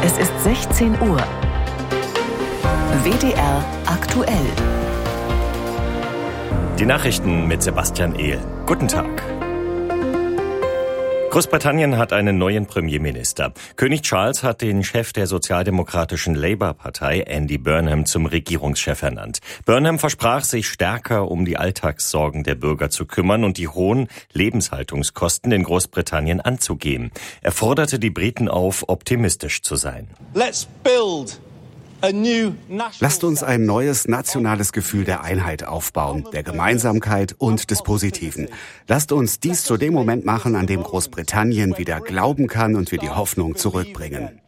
Es ist 16 Uhr. WDR aktuell. Die Nachrichten mit Sebastian Ehl. Guten Tag. Großbritannien hat einen neuen Premierminister. König Charles hat den Chef der sozialdemokratischen Labour-Partei, Andy Burnham, zum Regierungschef ernannt. Burnham versprach, sich stärker um die Alltagssorgen der Bürger zu kümmern und die hohen Lebenshaltungskosten in Großbritannien anzugehen. Er forderte die Briten auf, optimistisch zu sein. Lasst uns ein neues nationales Gefühl der Einheit aufbauen, der Gemeinsamkeit und des Positiven. Lasst uns dies zu dem Moment machen, an dem Großbritannien wieder glauben kann und wir die Hoffnung zurückbringen.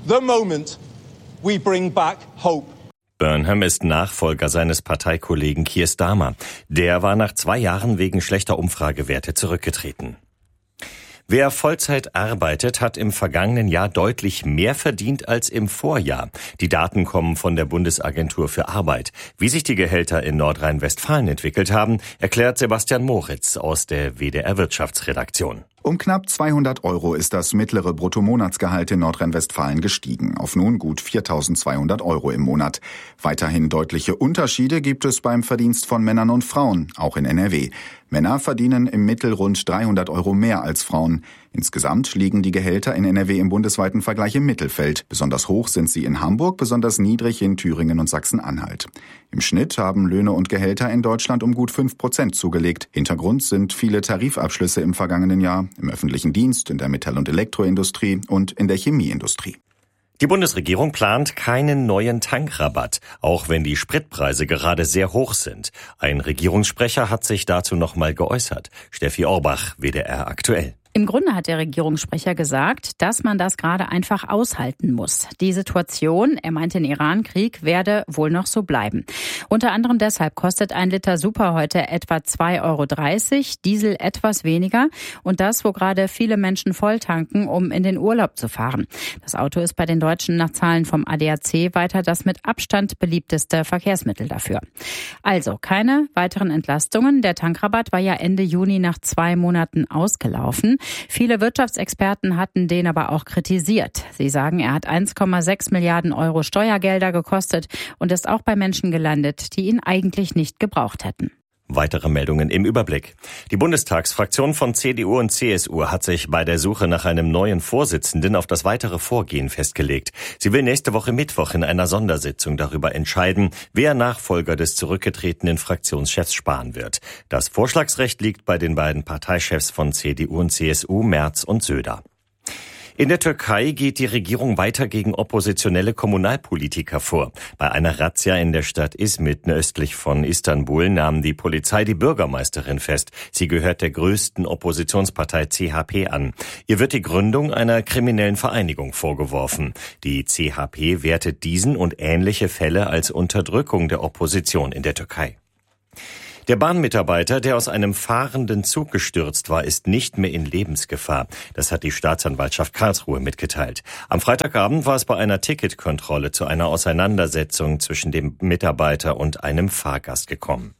Burnham ist Nachfolger seines Parteikollegen Keir Starmer. Der war nach 2 Jahren wegen schlechter Umfragewerte zurückgetreten. Wer Vollzeit arbeitet, hat im vergangenen Jahr deutlich mehr verdient als im Vorjahr. Die Daten kommen von der Bundesagentur für Arbeit. Wie sich die Gehälter in Nordrhein-Westfalen entwickelt haben, erklärt Sebastian Moritz aus der WDR Wirtschaftsredaktion. Um knapp 200 € ist das mittlere Bruttomonatsgehalt in Nordrhein-Westfalen gestiegen, auf nun gut 4.200 € im Monat. Weiterhin deutliche Unterschiede gibt es beim Verdienst von Männern und Frauen, auch in NRW. Männer verdienen im Mittel rund 300 € mehr als Frauen. Insgesamt liegen die Gehälter in NRW im bundesweiten Vergleich im Mittelfeld. Besonders hoch sind sie in Hamburg, besonders niedrig in Thüringen und Sachsen-Anhalt. Im Schnitt haben Löhne und Gehälter in Deutschland um gut 5% zugelegt. Hintergrund sind viele Tarifabschlüsse im vergangenen Jahr im öffentlichen Dienst, in der Metall- und Elektroindustrie und in der Chemieindustrie. Die Bundesregierung plant keinen neuen Tankrabatt, auch wenn die Spritpreise gerade sehr hoch sind. Ein Regierungssprecher hat sich dazu nochmal geäußert. Steffi Orbach, WDR aktuell. Im Grunde hat der Regierungssprecher gesagt, dass man das gerade einfach aushalten muss. Die Situation, er meint den Iran-Krieg, werde wohl noch so bleiben. Unter anderem deshalb kostet 1 Liter Super heute etwa 2,30 €, Diesel etwas weniger und das, wo gerade viele Menschen voll tanken, um in den Urlaub zu fahren. Das Auto ist bei den Deutschen nach Zahlen vom ADAC weiter das mit Abstand beliebteste Verkehrsmittel dafür. Also keine weiteren Entlastungen. Der Tankrabatt war ja Ende Juni nach 2 Monaten ausgelaufen. Viele Wirtschaftsexperten hatten den aber auch kritisiert. Sie sagen, er hat 1,6 Milliarden € Steuergelder gekostet und ist auch bei Menschen gelandet, die ihn eigentlich nicht gebraucht hätten. Weitere Meldungen im Überblick. Die Bundestagsfraktion von CDU und CSU hat sich bei der Suche nach einem neuen Vorsitzenden auf das weitere Vorgehen festgelegt. Sie will nächste Woche Mittwoch in einer Sondersitzung darüber entscheiden, wer Nachfolger des zurückgetretenen Fraktionschefs Spahn wird. Das Vorschlagsrecht liegt bei den beiden Parteichefs von CDU und CSU, Merz und Söder. In der Türkei geht die Regierung weiter gegen oppositionelle Kommunalpolitiker vor. Bei einer Razzia in der Stadt Izmit östlich von Istanbul nahm die Polizei die Bürgermeisterin fest. Sie gehört der größten Oppositionspartei CHP an. Ihr wird die Gründung einer kriminellen Vereinigung vorgeworfen. Die CHP wertet diesen und ähnliche Fälle als Unterdrückung der Opposition in der Türkei. Der Bahnmitarbeiter, der aus einem fahrenden Zug gestürzt war, ist nicht mehr in Lebensgefahr. Das hat die Staatsanwaltschaft Karlsruhe mitgeteilt. Am Freitagabend war es bei einer Ticketkontrolle zu einer Auseinandersetzung zwischen dem Mitarbeiter und einem Fahrgast gekommen.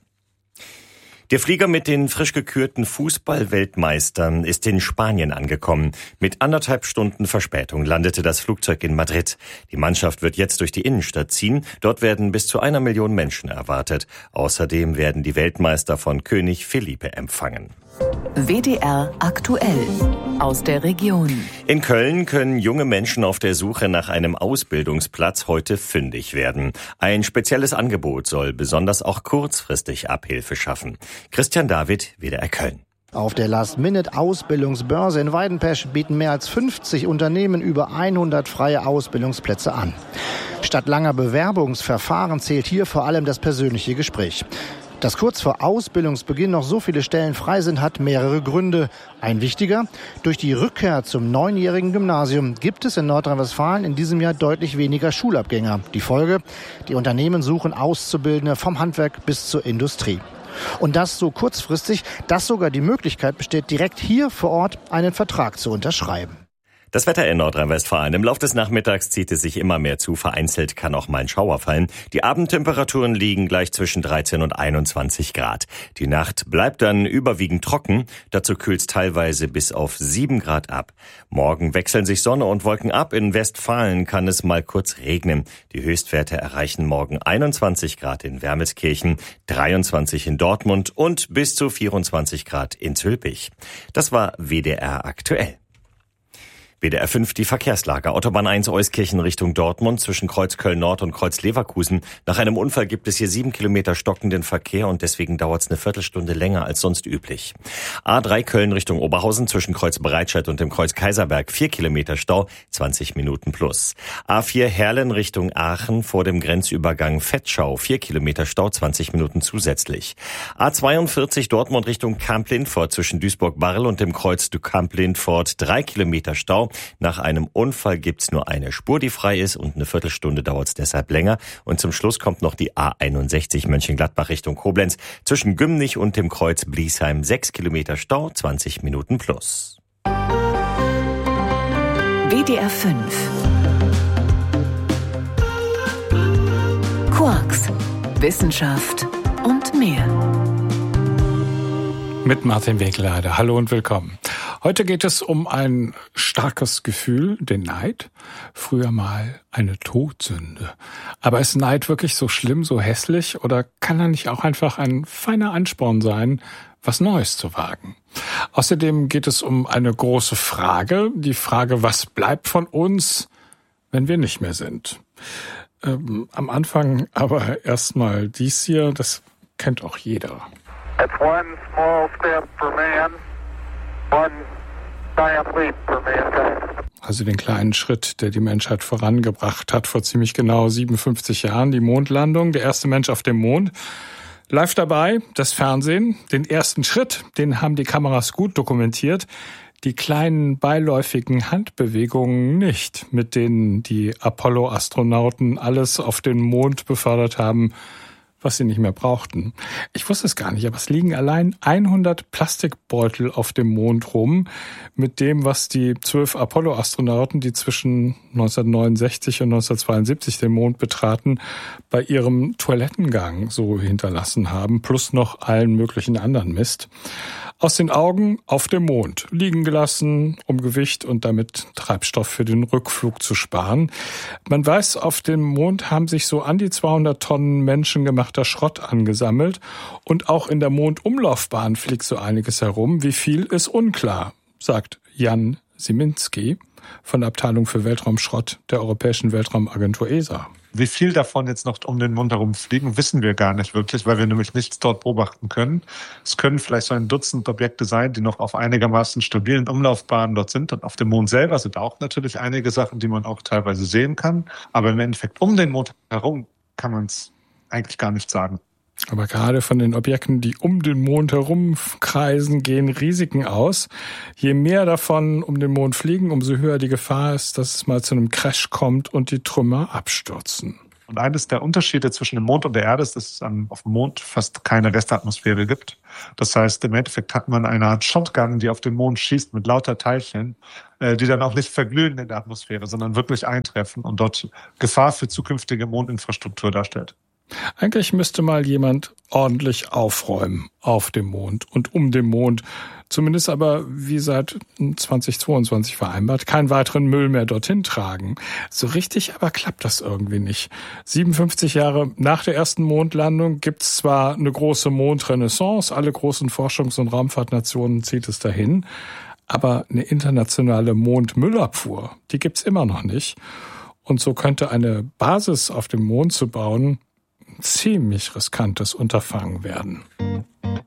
Der Flieger mit den frisch gekürten Fußball-Weltmeistern ist in Spanien angekommen. Mit 1,5 Stunden Verspätung landete das Flugzeug in Madrid. Die Mannschaft wird jetzt durch die Innenstadt ziehen. Dort werden bis zu 1 Million Menschen erwartet. Außerdem werden die Weltmeister von König Felipe empfangen. WDR aktuell aus der Region. In Köln können junge Menschen auf der Suche nach einem Ausbildungsplatz heute fündig werden. Ein spezielles Angebot soll besonders auch kurzfristig Abhilfe schaffen. Christian David, WDR Köln. Auf der Last-Minute-Ausbildungsbörse in Weidenpesch bieten mehr als 50 Unternehmen über 100 freie Ausbildungsplätze an. Statt langer Bewerbungsverfahren zählt hier vor allem das persönliche Gespräch. Dass kurz vor Ausbildungsbeginn noch so viele Stellen frei sind, hat mehrere Gründe. Ein wichtiger: durch die Rückkehr zum 9-jährigen Gymnasium gibt es in Nordrhein-Westfalen in diesem Jahr deutlich weniger Schulabgänger. Die Folge: die Unternehmen suchen Auszubildende vom Handwerk bis zur Industrie. Und das so kurzfristig, dass sogar die Möglichkeit besteht, direkt hier vor Ort einen Vertrag zu unterschreiben. Das Wetter in Nordrhein-Westfalen. Im Laufe des Nachmittags zieht es sich immer mehr zu. Vereinzelt kann auch mal ein Schauer fallen. Die Abendtemperaturen liegen gleich zwischen 13 und 21 Grad. Die Nacht bleibt dann überwiegend trocken. Dazu kühlt es teilweise bis auf 7 Grad ab. Morgen wechseln sich Sonne und Wolken ab. In Westfalen kann es mal kurz regnen. Die Höchstwerte erreichen morgen 21 Grad in Wermelskirchen, 23 in Dortmund und bis zu 24 Grad in Zülpich. Das war WDR aktuell. WDR 5, die Verkehrslage. Autobahn 1 Euskirchen Richtung Dortmund zwischen Kreuz Köln-Nord und Kreuz Leverkusen. Nach einem Unfall gibt es hier 7 Kilometer stockenden Verkehr und deswegen dauert es eine Viertelstunde länger als sonst üblich. A3 Köln Richtung Oberhausen zwischen Kreuz Breitscheid und dem Kreuz Kaiserberg 4 Kilometer Stau, 20 Minuten plus. A4 Herlen Richtung Aachen vor dem Grenzübergang Vetschau 4 Kilometer Stau, 20 Minuten zusätzlich. A42 Dortmund Richtung Kamp-Lindfort zwischen Duisburg-Barl und dem Kreuz du Kamp-Lindfort 3 Kilometer Stau. Nach einem Unfall gibt's nur eine Spur, die frei ist und eine Viertelstunde dauert's deshalb länger. Und zum Schluss kommt noch die A61 Mönchengladbach Richtung Koblenz zwischen Gümnich und dem Kreuz Bliesheim 6 Kilometer Stau, 20 Minuten plus. WDR 5 Quarks, Wissenschaft und mehr. Mit Martin Weglader. Hallo und willkommen. Heute geht es um ein starkes Gefühl, den Neid. Früher mal eine Todsünde. Aber ist Neid wirklich so schlimm, so hässlich? Oder kann er nicht auch einfach ein feiner Ansporn sein, was Neues zu wagen? Außerdem geht es um eine große Frage. Die Frage, was bleibt von uns, wenn wir nicht mehr sind? Am Anfang aber erstmal dies hier, das kennt auch jeder. It's one small step for man, one giant leap for mankind. Also den kleinen Schritt, der die Menschheit vorangebracht hat, vor ziemlich genau 57 Jahren, die Mondlandung, der erste Mensch auf dem Mond. Live dabei, das Fernsehen. Den ersten Schritt, den haben die Kameras gut dokumentiert. Die kleinen beiläufigen Handbewegungen nicht, mit denen die Apollo-Astronauten alles auf den Mond befördert haben, was sie nicht mehr brauchten. Ich wusste es gar nicht, aber es liegen allein 100 Plastikbeutel auf dem Mond rum mit dem, was die 12 Apollo-Astronauten, die zwischen 1969 und 1972 den Mond betraten, bei ihrem Toilettengang so hinterlassen haben, plus noch allen möglichen anderen Mist. Aus den Augen auf dem Mond liegen gelassen, um Gewicht und damit Treibstoff für den Rückflug zu sparen. Man weiß, auf dem Mond haben sich so an die 200 Tonnen menschengemachter Schrott angesammelt und auch in der Mondumlaufbahn fliegt so einiges herum. Wie viel ist unklar, sagt Jan Siminski von der Abteilung für Weltraumschrott der Europäischen Weltraumagentur ESA. Wie viel davon jetzt noch um den Mond herum fliegen, wissen wir gar nicht wirklich, weil wir nämlich nichts dort beobachten können. Es können vielleicht so ein Dutzend Objekte sein, die noch auf einigermaßen stabilen Umlaufbahnen dort sind. Und auf dem Mond selber sind auch natürlich einige Sachen, die man auch teilweise sehen kann. Aber im Endeffekt um den Mond herum kann man es eigentlich gar nicht sagen. Aber gerade von den Objekten, die um den Mond herumkreisen, gehen Risiken aus. Je mehr davon um den Mond fliegen, umso höher die Gefahr ist, dass es mal zu einem Crash kommt und die Trümmer abstürzen. Und eines der Unterschiede zwischen dem Mond und der Erde ist, dass es auf dem Mond fast keine Restatmosphäre gibt. Das heißt, im Endeffekt hat man eine Art Shotgun, die auf den Mond schießt mit lauter Teilchen, die dann auch nicht verglühen in der Atmosphäre, sondern wirklich eintreffen und dort Gefahr für zukünftige Mondinfrastruktur darstellt. Eigentlich müsste mal jemand ordentlich aufräumen auf dem Mond und um den Mond. Zumindest aber, wie seit 2022 vereinbart, keinen weiteren Müll mehr dorthin tragen. So richtig aber klappt das irgendwie nicht. 57 Jahre nach der ersten Mondlandung gibt's zwar eine große Mondrenaissance, alle großen Forschungs- und Raumfahrtnationen zieht es dahin, aber eine internationale Mondmüllabfuhr, die gibt's immer noch nicht. Und so könnte eine Basis auf dem Mond zu bauen ziemlich riskantes Unterfangen werden.